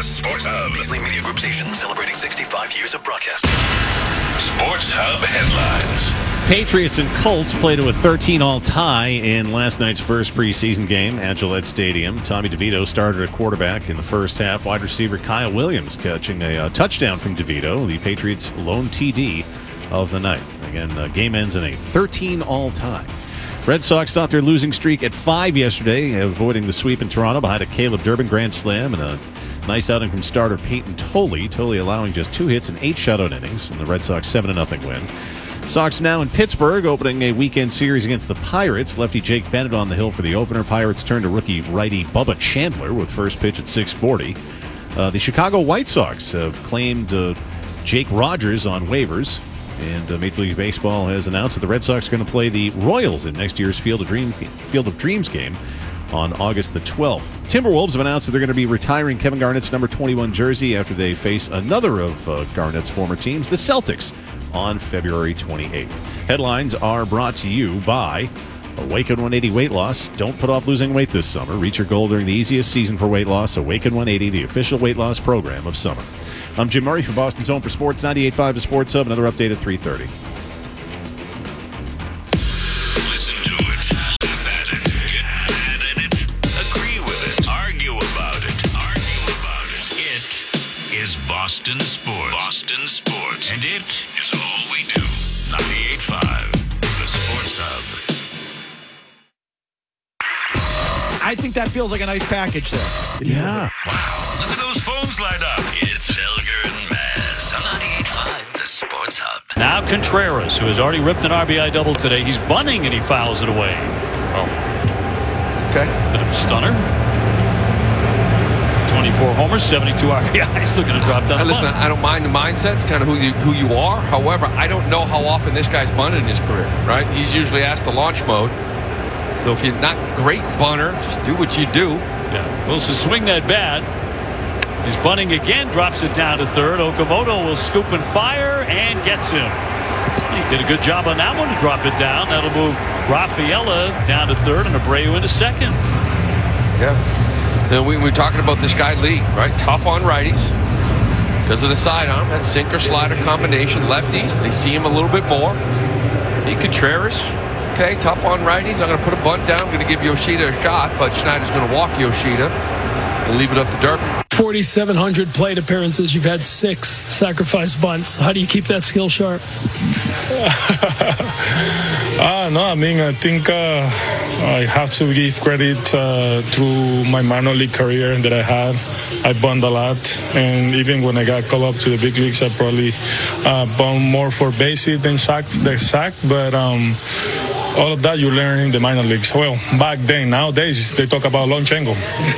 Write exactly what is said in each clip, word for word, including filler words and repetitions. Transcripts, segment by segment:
The Sports Hub. Beasley Media Group station celebrating sixty-five years of broadcasting. Sports Hub headlines. Patriots and Colts played to a thirteen all tie in last night's first preseason game at Gillette Stadium. Tommy DeVito started at quarterback in the first half. Wide receiver Kyle Williams catching a uh, touchdown from DeVito, the Patriots' lone T D of the night. Again, the game ends in a thirteen all tie. Red Sox stopped their losing streak at five yesterday, avoiding the sweep in Toronto behind a Caleb Durbin grand slam and a nice outing from starter Peyton Tolley. Tolley allowing just two hits and eight shutout innings in the Red Sox seven to nothing win. Sox now in Pittsburgh, opening a weekend series against the Pirates. Lefty Jake Bennett on the hill for the opener. Pirates turn to rookie righty Bubba Chandler with first pitch at six forty. Uh, the Chicago White Sox have claimed uh, Jake Rogers on waivers. And uh, Major League Baseball has announced that the Red Sox are going to play the Royals in next year's Field of, Dream, Field of Dreams game on August the twelfth. Timberwolves have announced that they're going to be retiring Kevin Garnett's number twenty-one jersey after they face another of uh, Garnett's former teams, the Celtics, on February twenty-eighth. Headlines are brought to you by Awaken one eighty Weight Loss. Don't put off losing weight this summer. Reach your goal during the easiest season for weight loss. Awaken one eighty, the official weight loss program of summer. I'm Jim Murray from Boston's Home for Sports, ninety-eight point five The Sports Hub. Another update at three thirty. Listen to it, laugh at it, get mad at it, agree with it, argue about it, argue about it. It is Boston Sports. Boston Sports. And it is all we do. ninety-eight point five The Sports Hub. I think that feels like a nice package there. Yeah. Wow. Look at those phones light up. It's Felger and Maz on ninety-eight point five The Sports Hub. Now Contreras, who has already ripped an R B I double today. He's bunting and he fouls it away. Oh. Okay. Bit of a stunner. twenty-four homers, seventy-two R B Is. Looking to drop down Hey, the listen, bunt. I don't mind the mindset. It's kind of who you who you are. However, I don't know how often this guy's bunted in his career, right? He's usually asked to launch mode. So if you're not great bunter, just do what you do. Yeah. Wilson swing that bat. He's bunting again, drops it down to third. Okamoto will scoop and fire and gets him. He did a good job on that one to drop it down. That'll move Rafaela down to third and Abreu into second. Yeah. And we, we're talking about this guy Lee, right? Tough on righties because of the sidearm. That sinker slider combination. Lefties, they see him a little bit more. Lee Contreras, okay, tough on righties. I'm going to put a bunt down. I'm going to give Yoshida a shot, but Schneider's going to walk Yoshida and leave it up to Durbin. forty-seven hundred plate appearances. You've had six sacrifice bunts. How do you keep that skill sharp? uh, no, I mean, I think uh, I have to give credit uh, through my minor league career that I had. I bunt a lot, and even when I got called up to the big leagues, I probably uh, bunt more for base hit than sack, than sack. But um, all of that you learn in the minor leagues. Well, back then, nowadays, they talk about launch angle.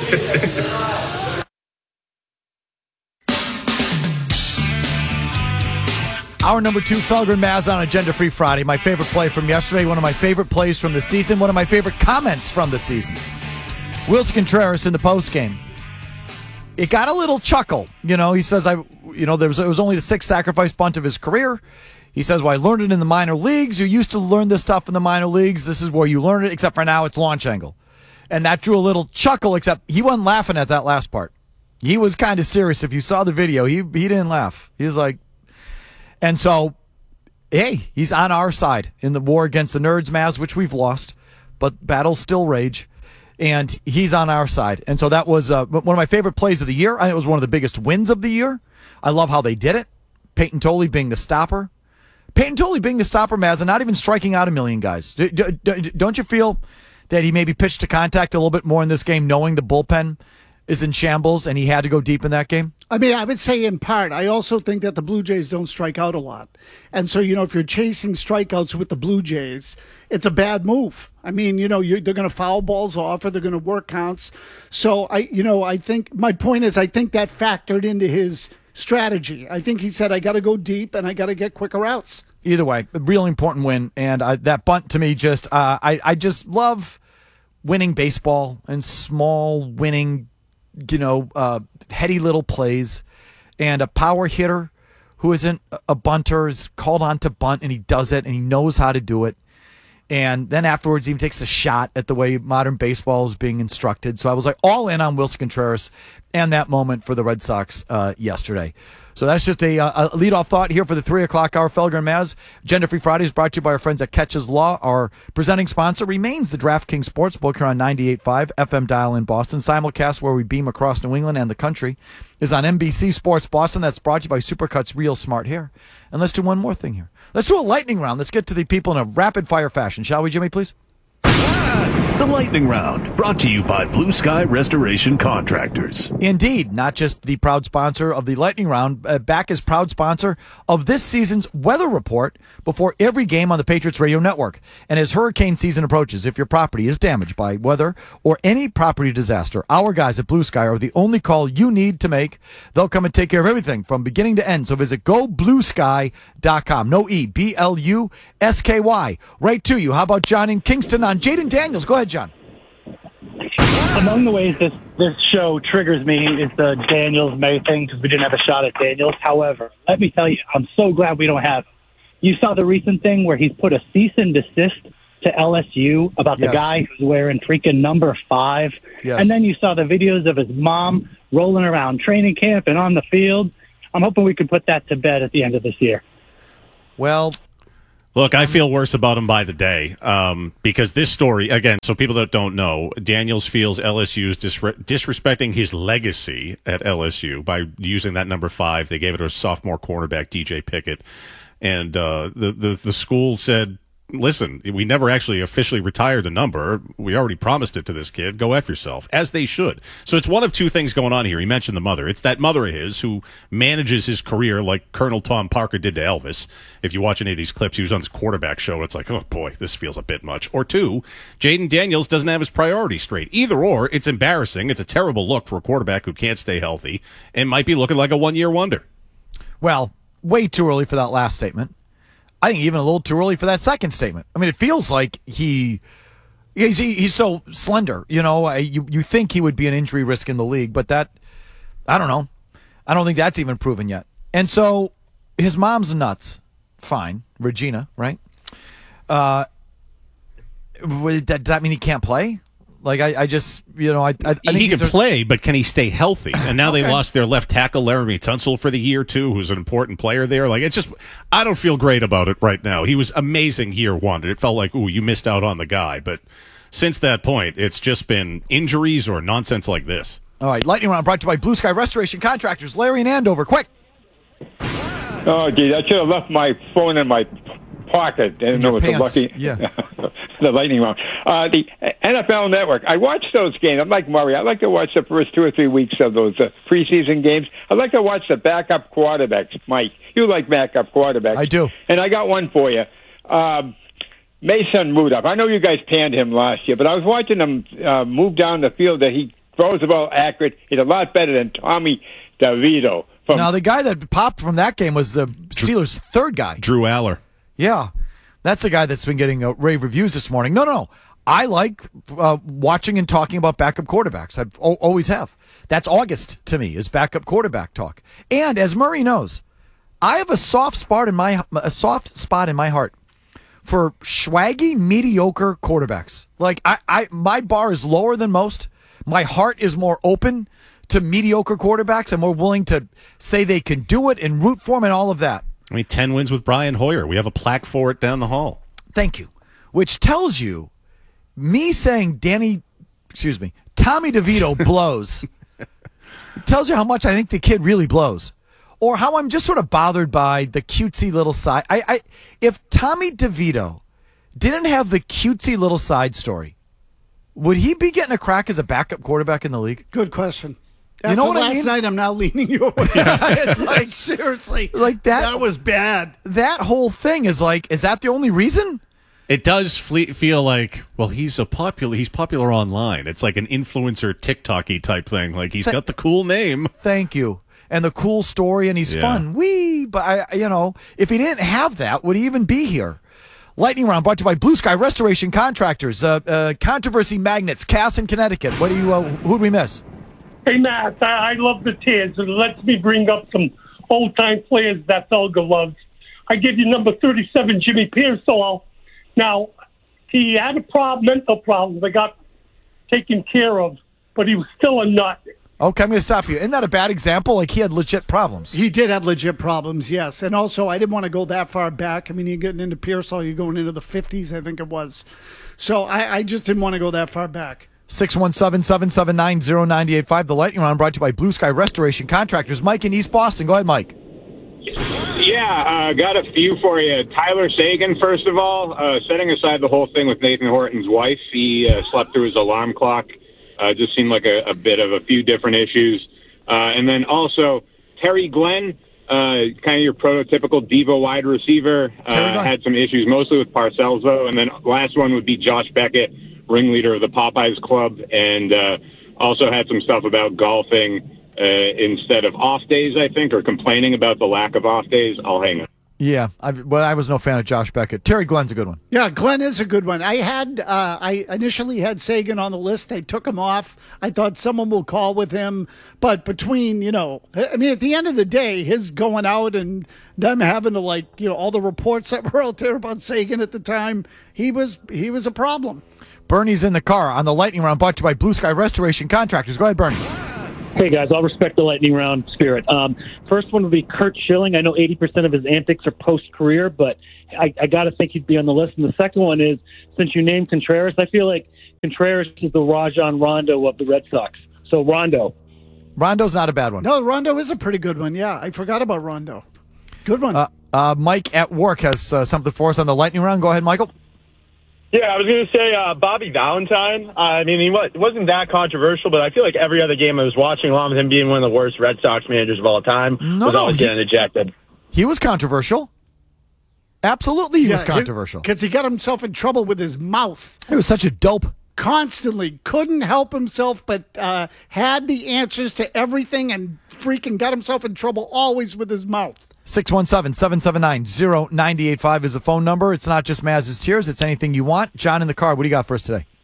Hour number two, Felger and Maz on Agenda Free Friday. My favorite play from yesterday, one of my favorite plays from the season, one of my favorite comments from the season. Wilson Contreras in the postgame. It got a little chuckle. You know, he says, I, you know, there was, it was only the sixth sacrifice bunt of his career. He says, well, I learned it in the minor leagues. You used to learn this stuff in the minor leagues. This is where you learn it, except for now it's launch angle. And that drew a little chuckle, except he wasn't laughing at that last part. He was kind of serious. If you saw the video, he he didn't laugh. He was like, and so, hey, he's on our side in the war against the nerds, Maz, which we've lost, but battles still rage, and he's on our side. And so that was uh, one of my favorite plays of the year. I think it was one of the biggest wins of the year. I love how they did it. Peyton Tolley being the stopper. Peyton Tolley being the stopper, Maz, and not even striking out a million guys. Do, do, don't you feel that he maybe pitched to contact a little bit more in this game, knowing the bullpen is in shambles and he had to go deep in that game? I mean, I would say in part. I also think that the Blue Jays don't strike out a lot. And so, you know, if you're chasing strikeouts with the Blue Jays, it's a bad move. I mean, you know, you, they're going to foul balls off or they're going to work counts. So, I, you know, I think my point is I think that factored into his strategy. I think he said, I got to go deep and I got to get quicker outs. Either way, a really important win. And uh, that bunt to me just, uh, I, I just love winning baseball and small winning, you know, uh, heady little plays, and a power hitter who isn't a bunter is called on to bunt, and he does it, and he knows how to do it. And then afterwards, he even takes a shot at the way modern baseball is being instructed. So I was like all in on Wilson Contreras and that moment for the Red Sox uh, yesterday. So that's just a, a leadoff thought here for the three o'clock hour. Felger and Maz. Agenda Free Friday is brought to you by our friends at Catches Law. Our presenting sponsor remains the DraftKings Sportsbook here on ninety-eight point five F M dial in Boston. Simulcast, where we beam across New England and the country, is on N B C Sports Boston. That's brought to you by Supercuts Real Smart Hair. And let's do one more thing here. Let's do a lightning round. Let's get to the people in a rapid-fire fashion. Shall we, Jimmy, please? The Lightning Round, brought to you by Blue Sky Restoration Contractors. Indeed, not just the proud sponsor of the Lightning Round, uh, back as proud sponsor of this season's weather report before every game on the Patriots Radio Network. And as hurricane season approaches, if your property is damaged by weather or any property disaster, our guys at Blue Sky are the only call you need to make. They'll come and take care of everything from beginning to end. So visit go blue sky dot com. No E, B L U S K Y. Right to you. How about John in Kingston on Jaden Daniels? Go ahead, John. Among the ways this, this show triggers me is the Daniels May thing because we didn't have a shot at Daniels. However, let me tell you, I'm so glad we don't have. You saw the recent thing where he's put a cease and desist to L S U about the Yes. guy who's wearing freaking number five. Yes. And then you saw the videos of his mom rolling around training camp and on the field. I'm hoping we can put that to bed at the end of this year. Well, Look, I feel worse about him by the day um, because this story, again, so people that don't know, Daniels feels L S U is disre- disrespecting his legacy at L S U by using that number five. They gave it to a sophomore cornerback, D J Pickett. And uh, the, the, the school said, listen, we never actually officially retired the number. We already promised it to this kid. Go F yourself, as they should. So it's one of two things going on here. He mentioned the mother. It's that mother of his who manages his career like Colonel Tom Parker did to Elvis. If you watch any of these clips, he was on his quarterback show. It's like, oh, boy, this feels a bit much. Or two, Jaden Daniels doesn't have his priorities straight. Either or, it's embarrassing. It's a terrible look for a quarterback who can't stay healthy and might be looking like a one-year wonder. well, way too early for that last statement. I think even a little too early for that second statement. I mean, it feels like he he's, he's so slender. You know, you, you think he would be an injury risk in the league, but that, I don't know. I don't think that's even proven yet. And so his mom's nuts. Fine. Regina, right? Uh, does that mean he can't play? Like, I, I just, you know, I, I, I think he can are, play, but can he stay healthy? And now Okay. they lost their left tackle, Laramie Tunsil, for the year, too, who's an important player there. Like, it's just, I don't feel great about it right now. He was amazing year one. It felt like, ooh, you missed out on the guy. But since that point, it's just been injuries or nonsense like this. All right, Lightning Round brought to you by Blue Sky Restoration Contractors. Larry and Andover, quick. Oh, geez, I should have left my phone in my pocket. I didn't know it was a pants. lucky. Yeah. The Lightning Round. Uh, the N F L Network. I watch those games. I'm like Murray. I like to watch the first two or three weeks of those uh, preseason games. I like to watch the backup quarterbacks. Mike, you like backup quarterbacks. I do. And I got one for you. Um, Mason Rudolph. I know you guys panned him last year, but I was watching him uh, move down the field. That he throws the ball accurate. He's a lot better than Tommy DeVito. From Now, the guy that popped from that game was the Steelers' third guy. Drew Aller. Yeah, that's the guy that's been getting uh, rave reviews this morning. No, no, I like uh, watching and talking about backup quarterbacks. I always have. That's August to me, is backup quarterback talk. And as Murray knows, I have a soft spot in my a soft spot in my heart for swaggy, mediocre quarterbacks. Like I, I my bar is lower than most. My heart is more open to mediocre quarterbacks. I'm more willing to say they can do it and root for them and all of that. I mean, ten wins with Brian Hoyer. We have a plaque for it down the hall. Thank you. Which tells you, me saying Danny, excuse me, Tommy DeVito blows. It tells you how much I think the kid really blows. Or how I'm just sort of bothered by the cutesy little side. I, I, if Tommy DeVito didn't have the cutesy little side story, would he be getting a crack as a backup quarterback in the league? Good question. You After know what I last mean? night, I'm now leaning you away. It's like, Seriously. like that. That was bad. That whole thing is like, is that the only reason? It does fle- feel like, well, he's a popular. He's popular online. It's like an influencer TikTok-y type thing. Like he's got the cool name. Thank you. And the cool story, and he's Yeah. fun. Wee, but I, you know, if he didn't have that, would he even be here? Lightning Round brought to you by Blue Sky Restoration Contractors. Uh, uh, controversy magnets, Cass in Connecticut. What do you? Uh, who'd we miss? Hey, Matt, I, I love the tears. It lets me bring up some old-time players that Felga loves. I give you number thirty-seven, Jimmy Pearsall. Now, he had a problem, mental problem that got taken care of, but he was still a nut. Okay, I'm going to stop you. Isn't that a bad example? Like, he had legit problems. He did have legit problems, yes. And also, I didn't want to go that far back. I mean, you're getting into Pearsall, you're going into the fifties, I think it was. So I, I just didn't want to go that far back. six one seven, seven seven nine, zero nine eight five. The Lightning Round brought to you by Blue Sky Restoration Contractors. Mike in East Boston. Go ahead, Mike. Yeah, uh, got a few for you. Tyler Seguin, first of all, uh, setting aside the whole thing with Nathan Horton's wife, he uh, slept through his alarm clock. Uh, just seemed like a, a bit of a few different issues. Uh, and then also Terry Glenn, uh, kind of your prototypical diva wide receiver, uh, had some issues mostly with Parcells, though. And then last one would be Josh Beckett, ringleader of the Popeyes Club, and uh, also had some stuff about golfing uh, instead of off days, I think, or complaining about the lack of off days. I'll hang up. Yeah, I, well, I was no fan of Josh Beckett. Terry Glenn's a good one. Yeah, Glenn is a good one. I had, uh, I initially had Seguin on the list. I took him off. I thought someone will call with him. But between, you know, I mean, at the end of the day, his going out and them having to, like, you know, all the reports that were out there about Seguin at the time, he was he was a problem. Bernie's in the car on the Lightning Round brought to you by Blue Sky Restoration Contractors. Go ahead, Bernie. Hey, guys, I'll respect the lightning round spirit. Um, first one would be Kurt Schilling. I know eighty percent of his antics are post-career, but I, I got to think he'd be on the list. And the second one is, since you named Contreras, I feel like Contreras is the Rajon Rondo of the Red Sox. So Rondo. Rondo's not a bad one. No, Rondo is a pretty good one. Yeah, I forgot about Rondo. Good one. Uh, uh, Mike at work has uh, something for us on the Lightning Round. Go ahead, Michael. Yeah, I was going to say uh, Bobby Valentine. Uh, I mean, he was, wasn't that controversial, but I feel like every other game I was watching, along with him being one of the worst Red Sox managers of all time, no, was no, always he, getting ejected. He was controversial. Absolutely, he yeah, was controversial. Because he got himself in trouble with his mouth. It was such a dope. Constantly. Couldn't help himself, but uh, had the answers to everything and freaking got himself in trouble always with his mouth. six one seven, seven seven nine, zero nine eight five is the phone number. It's not just Maz's Tears. It's anything you want. John in the car, what do you got for us today?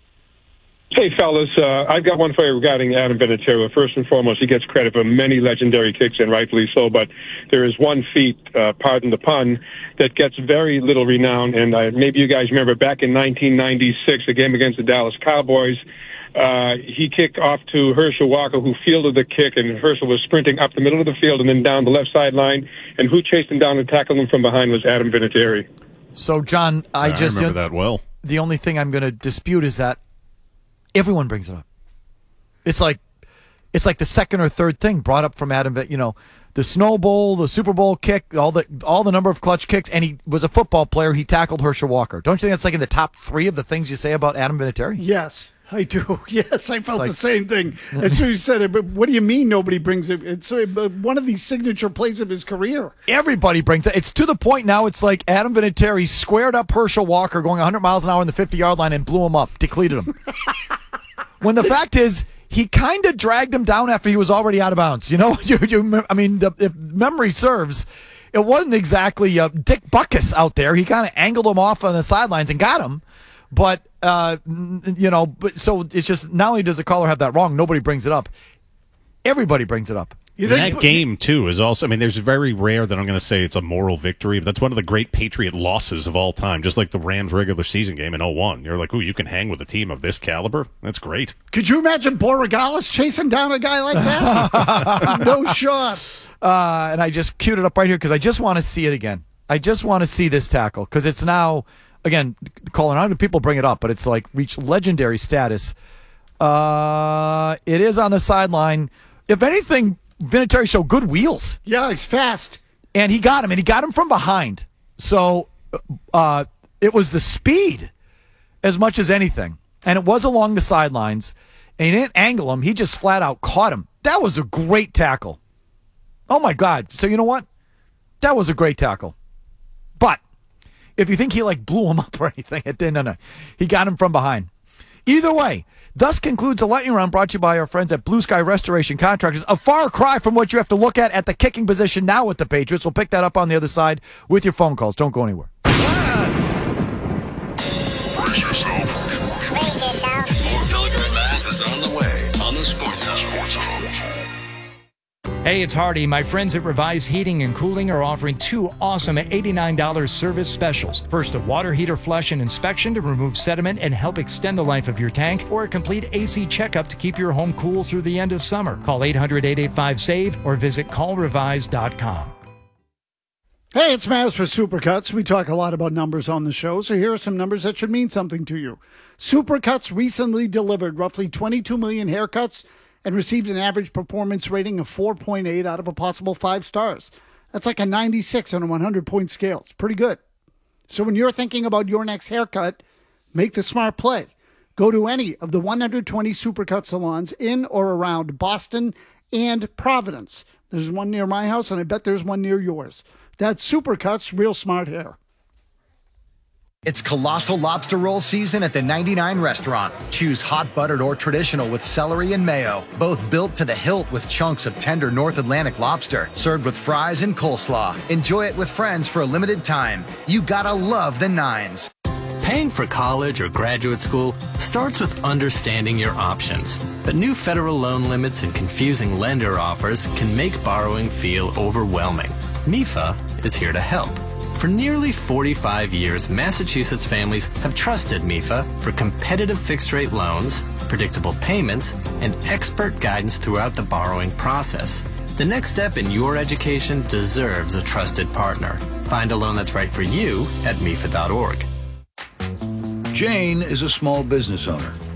Hey, fellas. Uh, I've got one for you regarding Adam Vinatieri. First and foremost, he gets credit for many legendary kicks, and rightfully so, but there is one feat, uh, pardon the pun, that gets very little renown, and uh, maybe you guys remember back in nineteen ninety-six, a game against the Dallas Cowboys, Uh, he kicked off to Herschel Walker, who fielded the kick, and Herschel was sprinting up the middle of the field and then down the left sideline. And who chased him down and tackled him from behind was Adam Vinatieri. So, John, I, I just remember that well. The only thing I'm going to dispute is that everyone brings it up. It's like it's like the second or third thing brought up from Adam. You know, the Snow Bowl, the Super Bowl kick, all the all the number of clutch kicks, and he was a football player. He tackled Herschel Walker. Don't you think that's like in the top three of the things you say about Adam Vinatieri? Yes. I do. Yes, I felt like, the same thing as soon as you said it. But what do you mean nobody brings it? It's uh, one of these signature plays of his career. Everybody brings it. It's to the point now it's like Adam Vinatieri squared up Herschel Walker going one hundred miles an hour in the fifty-yard line and blew him up, depleted him. When the fact is, he kind of dragged him down after he was already out of bounds. You know, you, you, I mean, the, if memory serves, it wasn't exactly uh, Dick Butkus out there. He kind of angled him off on the sidelines and got him. But, uh, you know, but so it's just not only does the caller have that wrong, nobody brings it up. Everybody brings it up. And that game, too, is also, I mean, there's very rare that I'm going to say it's a moral victory, but that's one of the great Patriot losses of all time, just like the Rams regular season game in oh one. You're like, ooh, you can hang with a team of this caliber? That's great. Could you imagine Borregales chasing down a guy like that? No shot. Uh, and I just queued it up right here because I just want to see it again. I just want to see this tackle because it's now... Again, calling out, people bring it up, but it's like reached legendary status. Uh, it is on the sideline. If anything, Vinatieri showed good wheels. Yeah, he's fast. And he got him, and he got him from behind. So uh, it was the speed as much as anything. And it was along the sidelines. And he didn't angle him. He just flat out caught him. That was a great tackle. Oh, my God. So you know what? That was a great tackle. But if you think he like blew him up or anything, it didn't. No, no. He got him from behind. Either way, thus concludes the Lightning Round brought to you by our friends at Blue Sky Restoration Contractors. A far cry from what you have to look at at the kicking position now with the Patriots. We'll pick that up on the other side with your phone calls. Don't go anywhere. Brace yourself. Brace yourself. More Felger and Mazz is on the way on the Sports Hub. Sports Hub. Hey, it's Hardy. My friends at Revise Heating and Cooling are offering two awesome eighty-nine dollars service specials. First, a water heater flush and inspection to remove sediment and help extend the life of your tank, or a complete A C checkup to keep your home cool through the end of summer. Call eight hundred, eight eight five, S A V E or visit call revise dot com. Hey, it's Maz for Supercuts. We talk a lot about numbers on the show, so here are some numbers that should mean something to you. Supercuts recently delivered roughly twenty-two million haircuts and received an average performance rating of four point eight out of a possible five stars. That's like a ninety-six on a one hundred point scale. It's pretty good. So when you're thinking about your next haircut, make the smart play. Go to any of the one hundred twenty Supercut salons in or around Boston and Providence. There's one near my house, and I bet there's one near yours. That's Supercuts, real smart hair. It's Colossal Lobster Roll season at the ninety-nine restaurant. Choose hot buttered or traditional with celery and mayo. Both built to the hilt with chunks of tender North Atlantic lobster. Served with fries and coleslaw. Enjoy it with friends for a limited time. You gotta love the nines. Paying for college or graduate school starts with understanding your options. But new federal loan limits and confusing lender offers can make borrowing feel overwhelming. M I F A is here to help. For nearly forty-five years, Massachusetts families have trusted M I F A for competitive fixed-rate loans, predictable payments, and expert guidance throughout the borrowing process. The next step in your education deserves a trusted partner. Find a loan that's right for you at M I F A dot org. Jane is a small business owner.